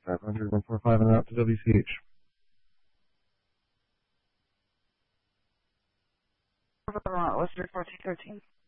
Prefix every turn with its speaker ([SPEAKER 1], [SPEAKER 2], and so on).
[SPEAKER 1] 500-145 and out to WCH.
[SPEAKER 2] What's your 1413?